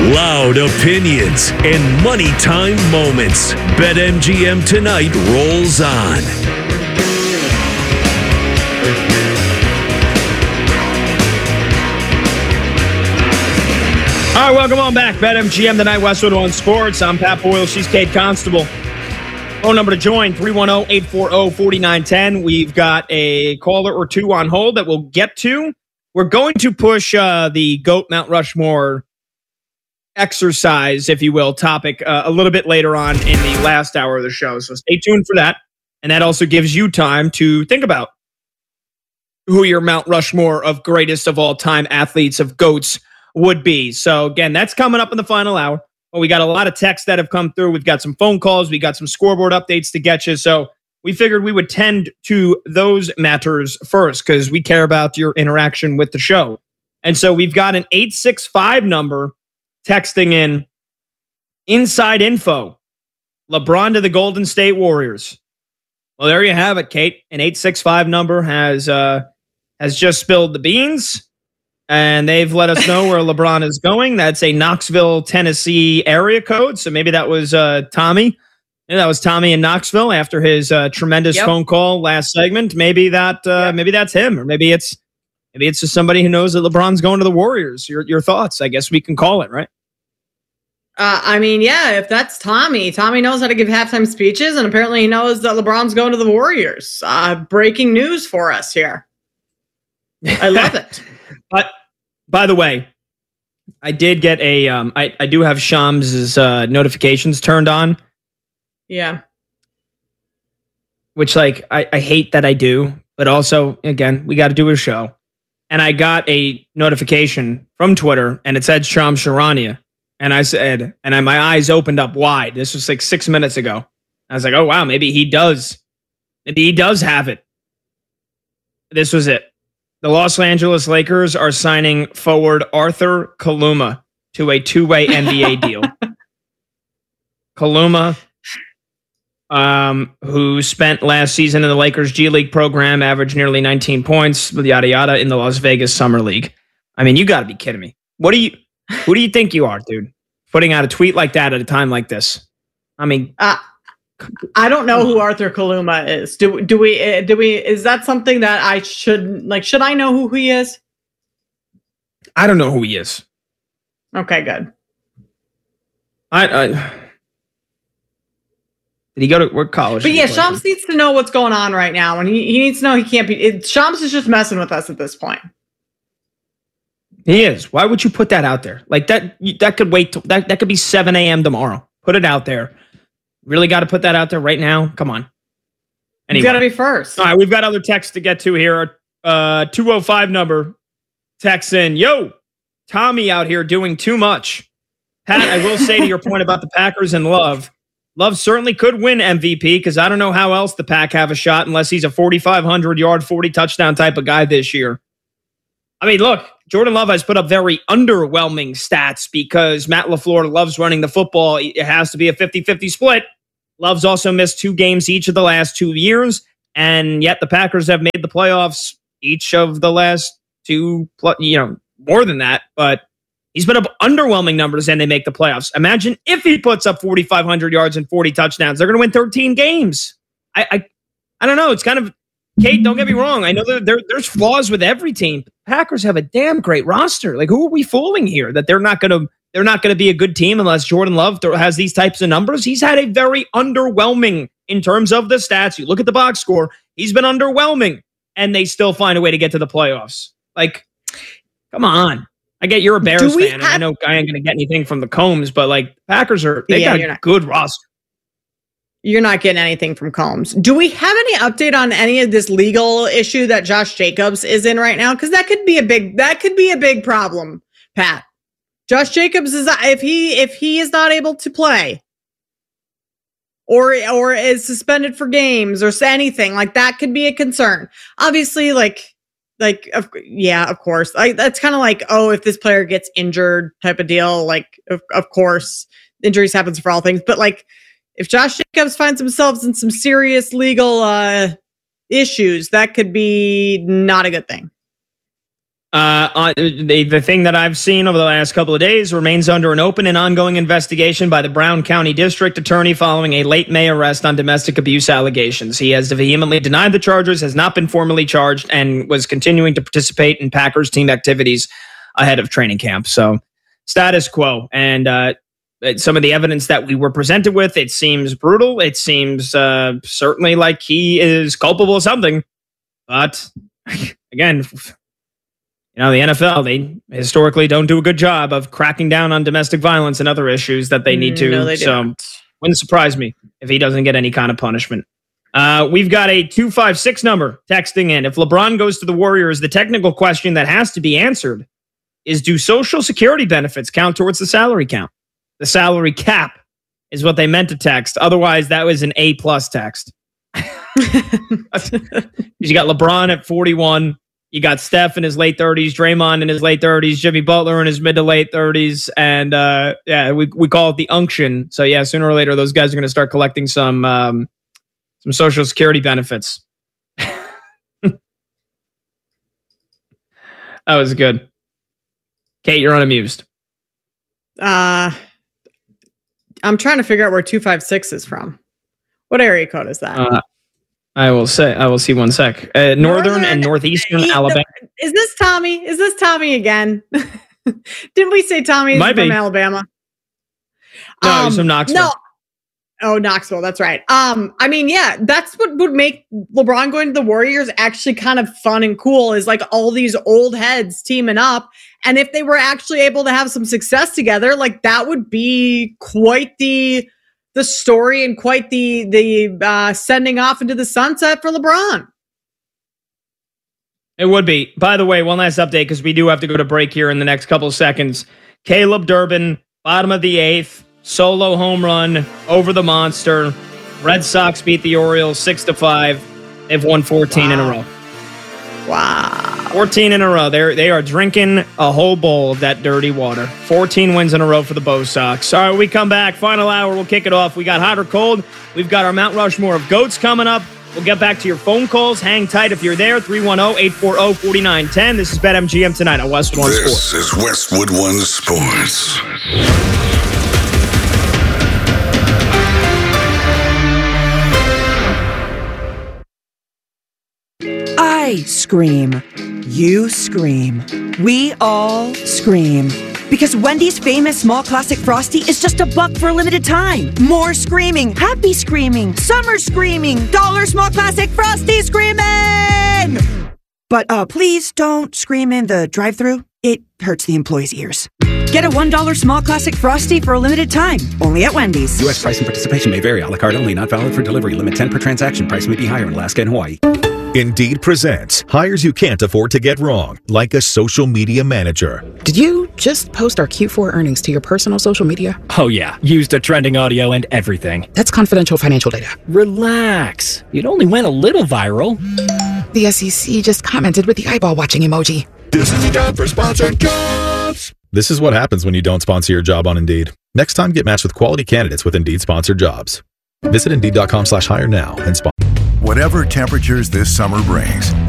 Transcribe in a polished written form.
Loud opinions and money time moments. BetMGM tonight rolls on. All right, welcome on back. BetMGM tonight, Westwood on Sports. I'm Pat Boyle. She's Kate Constable. Phone number to join, 310-840-4910. We've got a caller or two on hold that we'll get to. We're going to push the GOAT Mount Rushmore exercise, if you will, topic a little bit later on in the last hour of the show. So stay tuned for that. And that also gives you time to think about who your Mount Rushmore of greatest of all time athletes of GOATs would be. So again, that's coming up in the final hour. Well, we got a lot of texts that have come through. We've got some phone calls. We got some scoreboard updates to get you. So we figured we would tend to those matters first because we care about your interaction with the show. And so we've got an 865 number texting in inside info. LeBron to the Golden State Warriors. Well, there you have it, Kate. An 865 number has just spilled the beans. And they've let us know where LeBron is going. That's a Knoxville, Tennessee area code. So maybe that was Tommy. Yeah, that was Tommy in Knoxville after his tremendous phone call last segment. Maybe maybe that's him, or maybe it's just somebody who knows that LeBron's going to the Warriors. Your thoughts? I guess we can call it, right? I mean, yeah. If that's Tommy knows how to give halftime speeches, and apparently he knows that LeBron's going to the Warriors. Breaking news for us here. I love it. But by the way, I did get a I do have Shams' notifications turned on. Yeah. Which, like, I hate that I do, but also, again, we got to do a show. And I got a notification from Twitter, and it said Shams Charania. And I said, my eyes opened up wide. This was like 6 minutes ago. I was like, oh, wow, maybe he does have it. This was it. The Los Angeles Lakers are signing forward Arthur Kaluma to a two-way NBA deal. Kaluma, who spent last season in the Lakers G League program, averaged nearly 19 points, yada yada, in the Las Vegas Summer League. I mean, you got to be kidding me. Who do you think you are, dude? Putting out a tweet like that at a time like this. I mean, I don't know who Arthur Kaluma is. Do we? Is that something that I should like? Should I know who he is? I don't know who he is. Okay, good. Did he go to what college? But yeah, Shams needs to know what's going on right now, and he needs to know he can't be. Shams is just messing with us at this point. He is. Why would you put that out there? Like that could wait. That could be 7 a.m. tomorrow. Put it out there. Really got to put that out there right now? Come on. Anyway. You got to be first. All right, we've got other texts to get to here. 205 number. Text in. Yo, Tommy out here doing too much. Pat, I will say to your point about the Packers and Love certainly could win MVP because I don't know how else the Pack have a shot unless he's a 4,500-yard, 40-touchdown type of guy this year. I mean, look, Jordan Love has put up very underwhelming stats because Matt LaFleur loves running the football. It has to be a 50-50 split. Love's also missed 2 games each of the last 2 years, and yet the Packers have made the playoffs each of the last 2, more than that, but he's put up underwhelming numbers and they make the playoffs. Imagine if he puts up 4,500 yards and 40 touchdowns. They're going to win 13 games. I don't know. It's kind of, Kate, don't get me wrong. I know there's flaws with every team. Packers have a damn great roster. Like, who are we fooling here that they're not going to be a good team unless Jordan Love has these types of numbers? He's had a very underwhelming in terms of the stats. You look at the box score, he's been underwhelming, and they still find a way to get to the playoffs. Like, come on. I get you're a Bears fan, and I know I ain't going to get anything from the Combs, but like Packers got a good roster. You're not getting anything from Combs. Do we have any update on any of this legal issue that Josh Jacobs is in right now? Because that could be a big problem, Pat. Josh Jacobs is if he is not able to play or is suspended for games or anything like that could be a concern. Obviously, of course. That's kind of like, if this player gets injured type of deal. Like, of course, injuries happens for all things. But like, if Josh Jacobs finds himself in some serious legal issues, that could be not a good thing. The thing that I've seen over the last couple of days remains under an open and ongoing investigation by the Brown County District Attorney following a late May arrest on domestic abuse allegations. He has vehemently denied the charges, has not been formally charged, and was continuing to participate in Packers team activities ahead of training camp. So status quo. And some of the evidence that we were presented with, it seems brutal. It seems certainly like he is culpable of something. But again, the NFL, they historically don't do a good job of cracking down on domestic violence and other issues that they need to. No, they so don't. Wouldn't surprise me if he doesn't get any kind of punishment. We've got a 256 number texting in. If LeBron goes to the Warriors, the technical question that has to be answered is, do Social Security benefits count towards the salary count? The salary cap is what they meant to text. Otherwise, that was an A+ text. You got LeBron at 41. You got Steph in his late 30s, Draymond in his late 30s, Jimmy Butler in his mid to late 30s, and we call it the unction. So yeah, sooner or later, those guys are going to start collecting some Social Security benefits. That was good. Kate, you're unamused. I'm trying to figure out where 256 is from. What area code is that? I will see one sec. Northern and northeastern Alabama. Is this Tommy? Is this Tommy again? Didn't we say Tommy is from Alabama? No, he's from Knoxville. No. Oh, Knoxville. That's right. I mean, yeah, that's what would make LeBron going to the Warriors actually kind of fun and cool, is like all these old heads teaming up. And if they were actually able to have some success together, like that would be quite the story and quite the sending off into the sunset for LeBron. It would be. By the way, one last update, because we do have to go to break here in the next couple of seconds. Caleb Durbin, bottom of the 8th, solo home run over the monster. Red Sox beat the Orioles 6-5. They've won 14 in a row. Wow. 14 in a row. They are drinking a whole bowl of that dirty water. 14 wins in a row for the Bo Sox. All right, we come back. Final hour. We'll kick it off. We got hot or cold. We've got our Mount Rushmore of GOATs coming up. We'll get back to your phone calls. Hang tight if you're there. 310-840-4910. This is BetMGM tonight on Westwood One Sports. This is Westwood One Sports. I scream. You scream. We all scream. Because Wendy's famous small classic Frosty is just $1 for a limited time. More screaming, happy screaming, summer screaming, dollar small classic Frosty screaming! But please don't scream in the drive-thru. It hurts the employees' ears. Get a $1 small classic Frosty for a limited time. Only at Wendy's. U.S. price and participation may vary. A la carte only. Not valid for delivery. Limit 10 per transaction. Price may be higher in Alaska and Hawaii. Indeed presents hires you can't afford to get wrong, like a social media manager. Did you just post our Q4 earnings to your personal social media? Oh yeah, used a trending audio and everything. That's confidential financial data. Relax. It only went a little viral. The SEC just commented with the eyeball watching emoji. This is the time for sponsored jobs. This is what happens when you don't sponsor your job on Indeed. Next time, get matched with quality candidates with Indeed sponsored jobs. Visit Indeed.com/hire now and sponsor. Whatever temperatures this summer brings,